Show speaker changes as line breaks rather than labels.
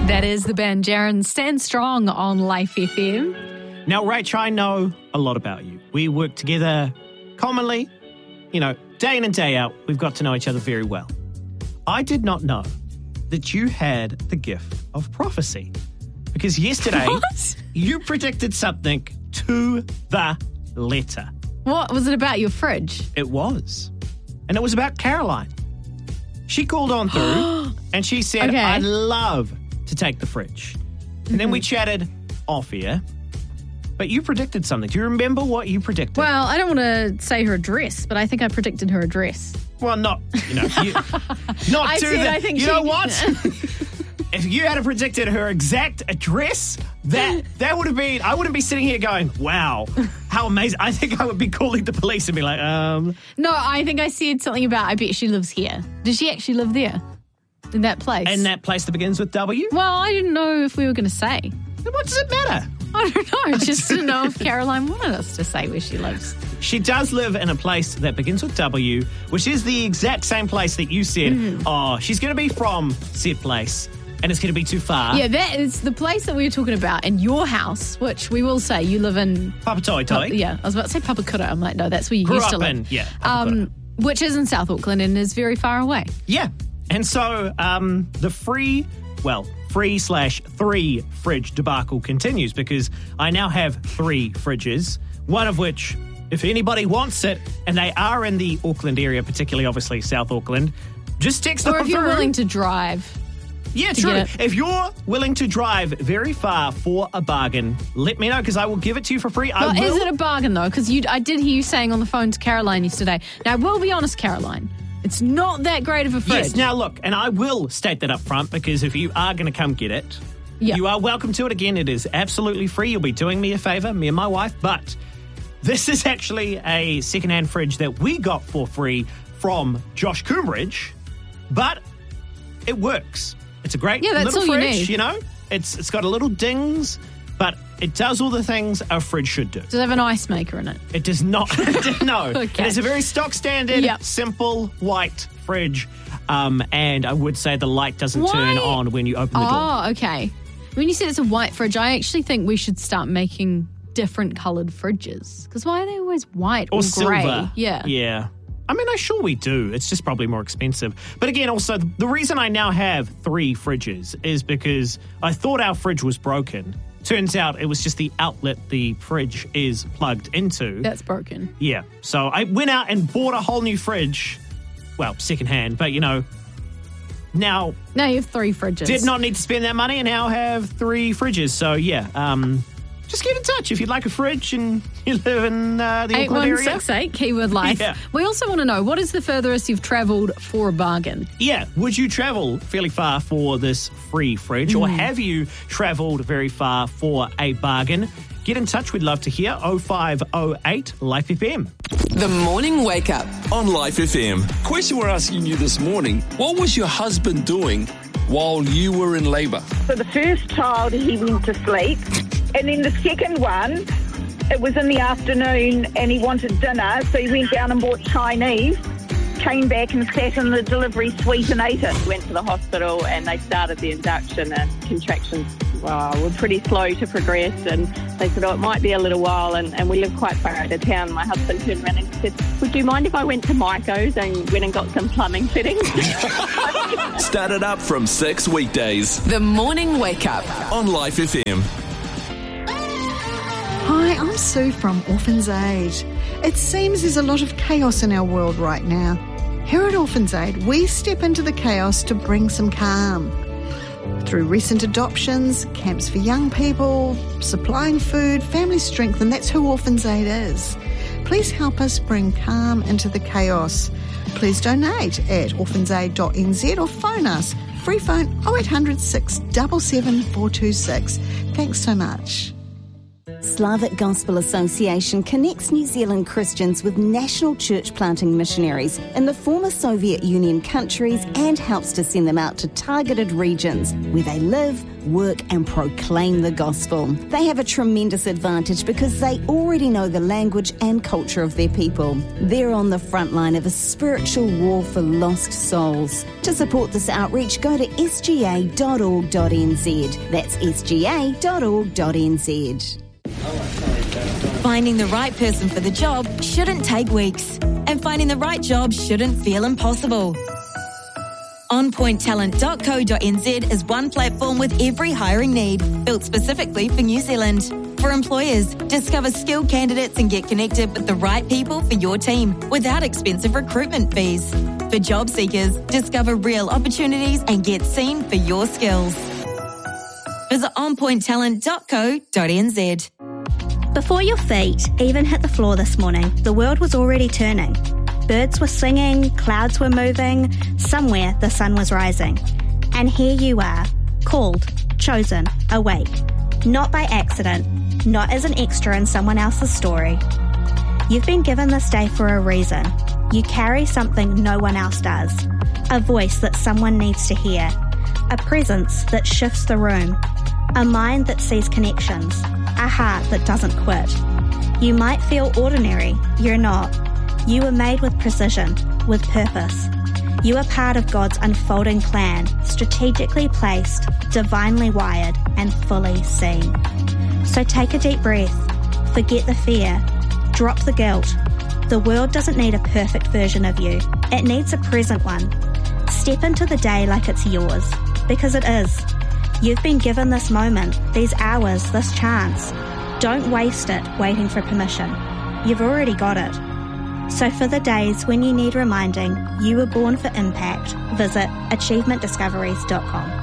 That is the band Jaren. Stand Strong on Life FM.
Now, Rach, I know a lot about you. We work together commonly, day in and day out. We've got to know each other very well. I did not know that you had the gift of prophecy. Because yesterday, you predicted something to the letter.
What? Was it about your fridge?
It was. And it was about Caroline. She called on through and she said,
Okay.
I'd love to take the fridge. And then we chatted off air. But you predicted something. Do you remember what you predicted?
Well, I don't want to say her address, but I think I predicted her address.
Well, not
I think
you know what? If you had predicted her exact address, that would have been, I wouldn't be sitting here going, wow, how amazing. I think I would be calling the police and be like,
No, I think I said something about, I bet she lives here. Does she actually live there? In that place?
And that place that begins with W?
Well, I didn't know if we were going to say.
What does it matter?
I don't know. Just to know if Caroline wanted us to say where she lives.
She does live in a place that begins with W, which is the exact same place that you said, she's going to be from said place, and it's going to be too far.
Yeah, that is the place that we were talking about in your house, which we will say you live in...
Papatoetoe.
Yeah, I was about to say Papakura. I'm like, no, that's where you
Grew
used
up
to live.
in, yeah, Papakura.
Which is in South Auckland and is very far away.
Yeah. And so the free/3 fridge debacle continues because I now have 3 fridges, one of which, if anybody wants it, and they are in the Auckland area, particularly obviously South Auckland, just text them
Or if you're
through.
willing to drive.
Yeah,
to
true.
get it.
If you're willing to drive very far for a bargain, let me know because I will give it to you for free.
Well, is it a bargain though? Because I did hear you saying on the phone to Caroline yesterday. Now, I will be honest, Caroline. It's not that great of a fridge.
Yes, now look, and I will state that up front because if you are going to come get it, you are welcome to it. Again, it is absolutely free. You'll be doing me a favour, me and my wife. But this is actually a second-hand fridge that we got for free from Josh Coombridge, but it works. It's a great
that's
little
all you
fridge,
need.
It's got a little dings, but it does all the things a fridge should do.
Does it have an ice maker in it?
It does not. No.
Okay.
It is a very stock standard, simple white fridge. And I would say the light doesn't turn on when you open the door.
Oh, okay. When you said it's a white fridge, I actually think we should start making different coloured fridges. Because why are they always white or grey?
Silver.
Yeah.
Yeah. I mean, I'm sure we do. It's just probably more expensive. But again, also, the reason I now have 3 fridges is because I thought our fridge was broken. Turns out it was just the outlet the fridge is plugged into.
That's broken.
Yeah. So I went out and bought a whole new fridge. Well, secondhand, but now
you have 3 fridges.
Did not need to spend that money and now have 3 fridges. So yeah, just get in touch if you'd like a fridge and you live in the Auckland area.
8168, keyword life.
Yeah.
We also want to know, what is the furthest you've travelled for a bargain?
Yeah, would you travel fairly far for this free fridge or have you travelled very far for a bargain? Get in touch, we'd love to hear. 0508 Life FM.
The Morning Wake Up.
On Life FM. Question we're asking you this morning: what was your husband doing while you were in labour?
For the first child, he went to sleep. And then the second one, it was in the afternoon and he wanted dinner, so he went down and bought Chinese, came back and sat in the delivery suite and ate it.
Went to the hospital and they started the induction, and contractions were pretty slow to progress, and they said, it might be a little while, and we live quite far out of town. My husband turned around and said, would you mind if I went to Maiko's and went and got some plumbing fittings?
Started up from 6 weekdays.
The Morning Wake Up.
On Life FM.
Hi, I'm Sue from Orphans Aid. It seems there's a lot of chaos in our world right now. Here at Orphans Aid, we step into the chaos to bring some calm. Through recent adoptions, camps for young people, supplying food, family strength, and that's who Orphans Aid is. Please help us bring calm into the chaos. Please donate at orphansaid.nz or phone us. Free phone 0800 677 426. Thanks so much.
Slavic Gospel Association connects New Zealand Christians with national church planting missionaries in the former Soviet Union countries and helps to send them out to targeted regions where they live, work and proclaim the gospel. They have a tremendous advantage because they already know the language and culture of their people. They're on the front line of a spiritual war for lost souls. To support this outreach, go to sga.org.nz. That's sga.org.nz.
Finding the right person for the job shouldn't take weeks, and finding the right job shouldn't feel impossible. OnPointTalent.co.nz is one platform with every hiring need, built specifically for New Zealand. For employers, discover skilled candidates and get connected with the right people for your team without expensive recruitment fees. For job seekers, discover real opportunities and get seen for your skills. Visit onpointtalent.co.nz.
Before your feet even hit the floor this morning, the world was already turning. Birds were singing, clouds were moving, somewhere the sun was rising. And here you are, called, chosen, awake. Not by accident, not as an extra in someone else's story. You've been given this day for a reason. You carry something no one else does. A voice that someone needs to hear. A presence that shifts the room. A mind that sees connections. A heart that doesn't quit. You might feel ordinary, you're not. You were made with precision, with purpose. You are part of God's unfolding plan, strategically placed, divinely wired, and fully seen. So take a deep breath, forget the fear, drop the guilt. The world doesn't need a perfect version of you, it needs a present one. Step into the day like it's yours, because it is. You've been given this moment, these hours, this chance. Don't waste it waiting for permission. You've already got it. So for the days when you need reminding you were born for impact, visit achievementdiscoveries.com.